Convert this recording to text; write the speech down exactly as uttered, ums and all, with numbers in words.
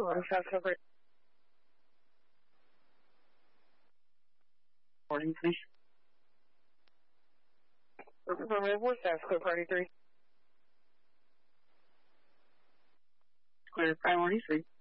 Morning, South Cover. Morning, please. Reservoir, South Cover, Party three. Clear, Priority three.